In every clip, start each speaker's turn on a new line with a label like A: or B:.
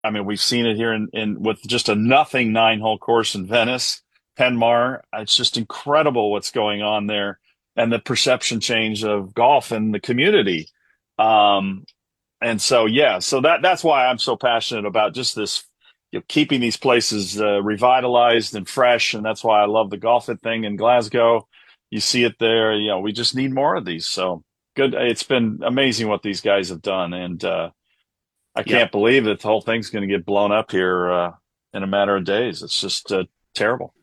A: I mean, we've seen it here in with just a nothing 9-hole course in Venice, Penmar. It's just incredible what's going on there and the perception change of golf in the community. Um, and so, yeah, so that's why I'm so passionate about just this, keeping these places revitalized and fresh. And that's why I love the Golf It thing in Glasgow. You see it there. We just need more of these. So good. It's been amazing what these guys have done. And I
B: Yeah.
A: can't believe that the whole thing's going to get blown up here in a matter of days. It's just terrible.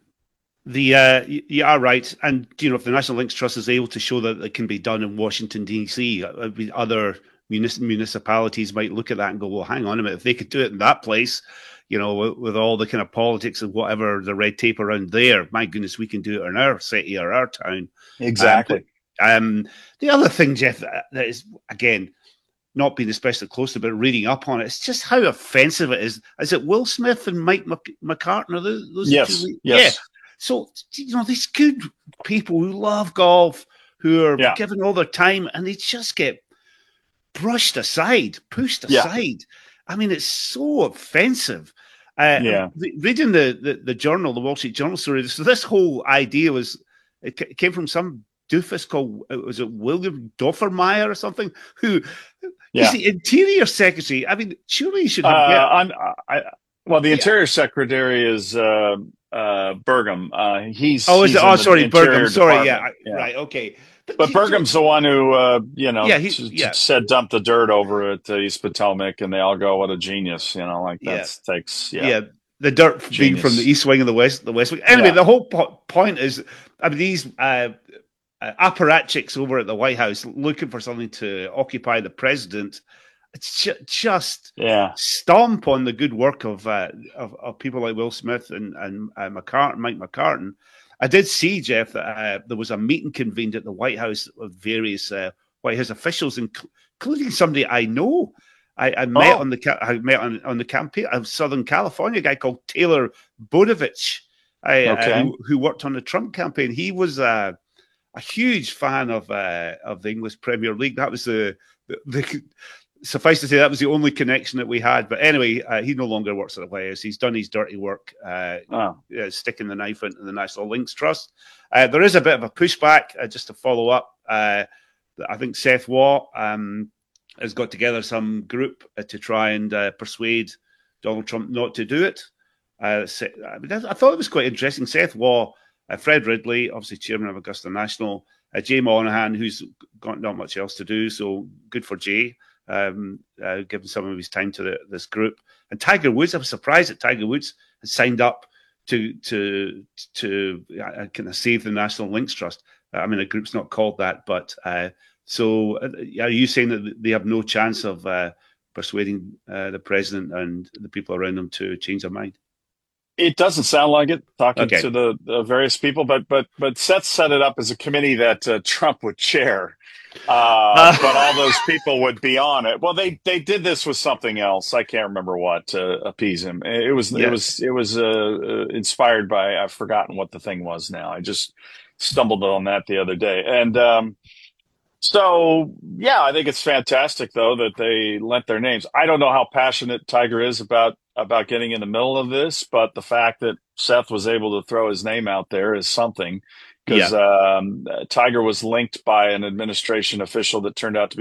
B: You are right, and if the National Links Trust is able to show that it can be done in Washington D.C., other municipalities might look at that and go, "Well, hang on a minute, if they could do it in that place, with all the kind of politics and whatever the red tape around there, my goodness, we can do it in our city or our town." But
A: Exactly.
B: the other thing, Jeff, that is again not being especially close to, but reading up on it, it's just how offensive it is. Is it Will Smith and Mike McCartan? Are those the
A: Yes.
B: two? Yeah.
A: Yes.
B: So, these good people who love golf, who are
A: Yeah.
B: given all their time, and they just get brushed aside, pushed
A: Yeah.
B: aside. I mean, it's so offensive. Uh,
A: Yeah.
B: Reading the journal, the Wall Street Journal story, so this whole idea it came from some doofus called, was it William Doffermeyer or something, who he's
A: Yeah.
B: the Interior Secretary. I mean, surely he should
A: Uh,
B: have better.
A: I'm, I, well, the
B: Yeah.
A: Interior Secretary is Burgum.
B: Oh, is it?
A: He's
B: Oh,
A: in the
B: sorry, Burgum.
A: Interior
B: Sorry. Yeah.
A: Department. Yeah.
B: Right. Okay. But
A: But Burgum's the one who,
B: yeah,
A: said dump the dirt over at East Potomac, and they all go, "What a genius!" Like
B: yeah.
A: yeah,
B: Yeah, the dirt being from the
A: genius.
B: east wing and the west wing. Anyway,
A: Yeah,
B: the whole point is, I mean, these apparatchiks over at the White House looking for something to occupy the president. It's just
A: yeah.
B: stomp on the good work of people like Will Smith and Mike McCartan. I did see, Jeff, that there was a meeting convened at the White House of various White House officials, including somebody I know. I met
A: Oh,
B: on the campaign of Southern California, a guy called Taylor Bodovich,
A: okay.
B: who worked on the Trump campaign. He was a huge fan of the English Premier League. That was the suffice to say that was the only connection that we had. But anyway, he no longer works at the White House. He's done his dirty work,
A: Oh,
B: sticking the knife into the National Links Trust. There is a bit of a pushback, just to follow up. I think Seth Waugh has got together some group to try and persuade Donald Trump not to do it. I thought it was quite interesting. Seth Waugh, Fred Ridley, obviously chairman of Augusta National, Jay Monahan, who's got not much else to do, so good for Jay, giving some of his time to this group. And Tiger Woods, I was surprised that Tiger Woods has signed up to kind of save the National Links Trust. I mean, a group's not called that, but so are you saying that they have no chance of persuading the president and the people around them to change their mind?
A: it doesn't sound like it. Talking
B: Okay.
A: to the various people, but Seth set it up as a committee that Trump would chair. But all those people would be on it. Well, they did this with something else. I can't remember what to appease him.
B: Yeah.
A: It was inspired by, I've forgotten what the thing was now. I just stumbled on that the other day, and so yeah, I think it's fantastic though that they lent their names. I don't know how passionate Tiger is about getting in the middle of this, but the fact that Seth was able to throw his name out there is something because
B: Yeah.
A: Tiger was linked by an administration official that turned out to be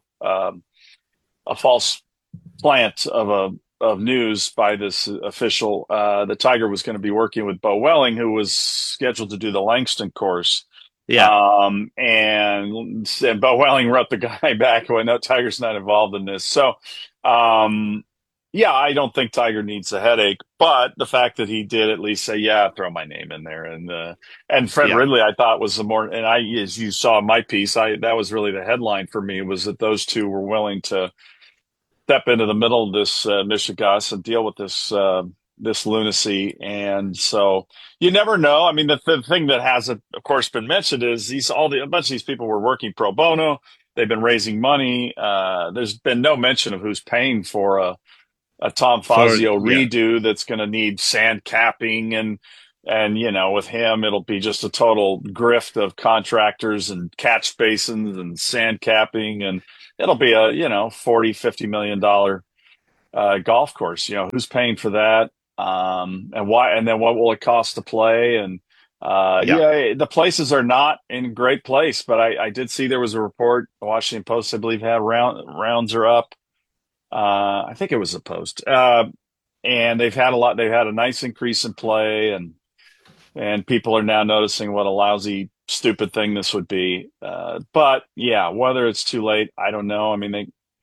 A: a false plant of news by this official. That Tiger was going to be working with Bo Welling, who was scheduled to do the Langston course.
B: Yeah.
A: And Bo Welling wrote the guy back going, "No, Tiger's not involved in this." So, um, yeah, I don't think Tiger needs a headache, but the fact that he did at least say, "Yeah, throw my name in there," and Fred
B: Yeah.
A: Ridley, I thought was the more, and as you saw in my piece, that was really the headline for me was that those two were willing to step into the middle of this Michigas and deal with this lunacy. And so you never know. I mean, the thing that hasn't, of course, been mentioned is a bunch of these people were working pro bono. They've been raising money. There's been no mention of who's paying for a Tom Fazio
B: Yeah.
A: redo that's going to need sand capping and with him it'll be just a total grift of contractors and catch basins and sand capping and it'll be a 40-50 million dollar golf course. Who's paying for that? And why? And then what will it cost to play? And
B: Yeah.
A: yeah, the places are not in great place. But I did see there was a report. The Washington Post, I believe, had rounds are up. I think it was a Post. And they've had a lot. They've had a nice increase in play, and people are now noticing what a lousy, stupid thing this would be. But yeah, whether it's too late, I don't know. I mean,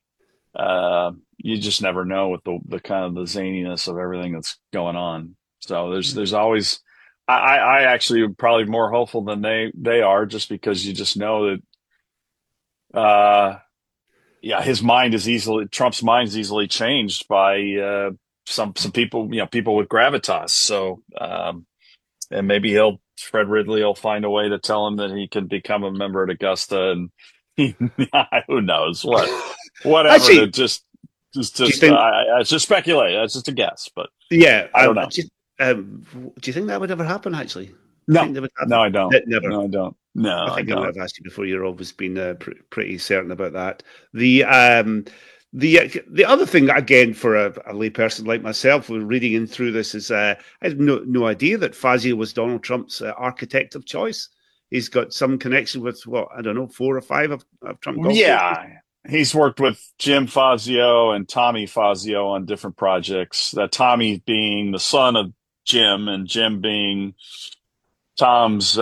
A: you just never know with the kind of the zaniness of everything that's going on. So there's always. I actually am probably more hopeful than they are, just because you just know that. Yeah, Trump's mind is easily changed by some people, people with gravitas. So, and maybe Fred Ridley will find a way to tell him that he can become a member at Augusta, and who knows whatever to
B: Actually, do you
A: just
B: think?
A: I just speculate. That's just a guess, but
B: Yeah.
A: I don't know.
B: Do you think that would ever happen? Actually, do you
A: No,
B: think that would
A: no,
B: happen?
A: I don't.
B: Never.
A: No, I don't. No,
B: I
A: I
B: think I might
A: don't.
B: have asked you before. You've always been pretty certain about that. The other thing, again, for a layperson like myself, who reading in through this, is I had no idea that Fazio was Donald Trump's architect of choice. He's got some connection with, what, I don't know, four or five of Trump golf courses.
A: Yeah, he's worked with Jim Fazio and Tommy Fazio on different projects. Tommy being the son of Jim, and Jim being Tom's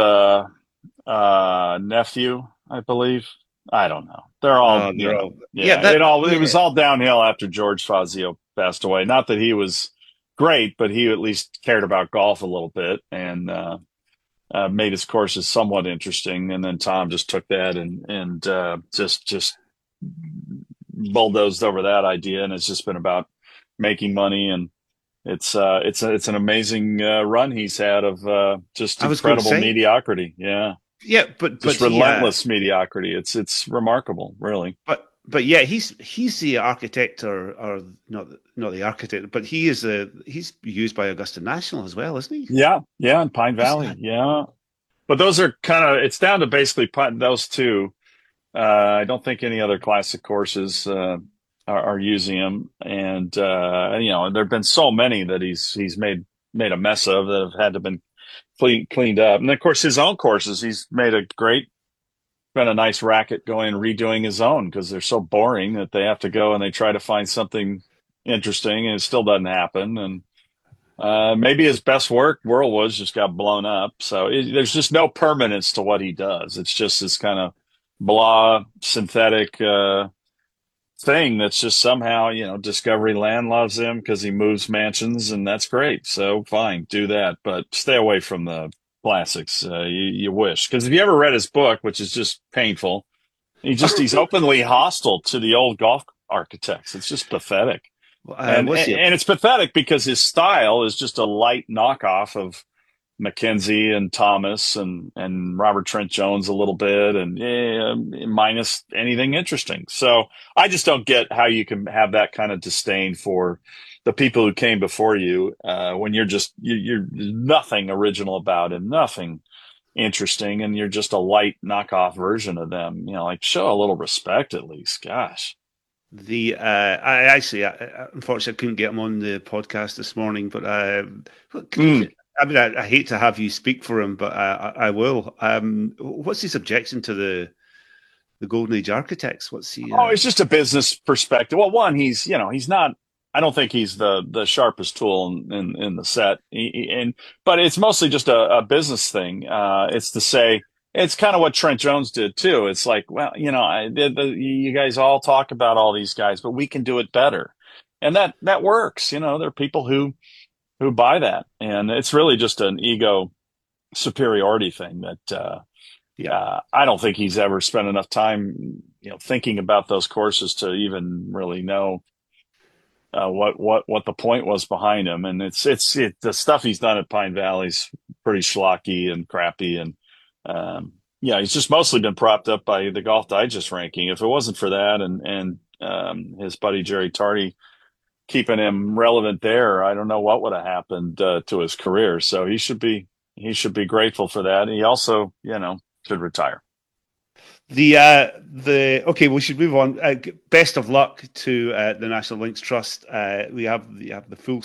A: nephew, I believe. I don't know. They're all,
B: They're all, yeah,
A: yeah.
B: that,
A: It
B: yeah.
A: was all downhill after George Fazio passed away. Not that he was great, but he at least cared about golf a little bit, and made his courses somewhat interesting. And then Tom just took that and just bulldozed over that idea, and it's just been about making money. And it's an amazing run he's had of just
B: I was going to
A: incredible
B: say,
A: mediocrity. Yeah,
B: yeah,
A: just relentless mediocrity. It's remarkable, really.
B: but yeah, he's the architect, or not the architect, but he's used by Augusta National as well, isn't he?
A: Yeah, yeah, in Pine
B: What's
A: Valley.
B: that?
A: Yeah, but those are it's down to basically those two. I don't think any other classic courses are using him, and there have been so many that he's made a mess of that have had to been cleaned up. And of course, his own courses, he's been a nice racket going and redoing his own, because they're so boring that they have to go and they try to find something interesting, and it still doesn't happen. And maybe his best work, Whirlwoods, just got blown up. So there's just no permanence to what he does. It's just this kind of blah, synthetic thing that's just somehow, Discovery Land loves him because he moves mansions, and that's great. So fine, do that, but stay away from the classics. You wish, because if you ever read his book, which is just painful, he's openly hostile to the old golf architects. It's just pathetic. And,
B: What's
A: and
B: he?
A: and it's pathetic because his style is just a light knockoff of Mackenzie and Thomas and Robert Trent Jones a little bit, and minus anything interesting. So I just don't get how you can have that kind of disdain for the people who came before you, when you're nothing original about it, nothing interesting, and you're just a light knockoff version of them. Like, show a little respect at least. Gosh.
B: I actually, unfortunately, I couldn't get him on the podcast this morning, but
A: Mm.
B: I mean, I hate to have you speak for him, but I will. What's his objection to the Golden Age architects? What's he?
A: Oh, it's just a business perspective. Well, one, he's not. I don't think he's the sharpest tool in the set. But it's mostly just a business thing. It's to say it's kind of what Trent Jones did too. It's like, well, you guys all talk about all these guys, but we can do it better, and that works. There are people who buy that, and it's really just an ego superiority thing that.
B: Yeah.
A: I don't think he's ever spent enough time, thinking about those courses to even really know what the point was behind him. And the stuff he's done at Pine Valley's pretty schlocky and crappy. And yeah, he's just mostly been propped up by the Golf Digest ranking. If it wasn't for that and his buddy Jerry Tardy keeping him relevant there, I don't know what would have happened to his career. So he should be grateful for that. He also, should retire.
B: The okay, we should move on. Best of luck to the National Links Trust. We have the full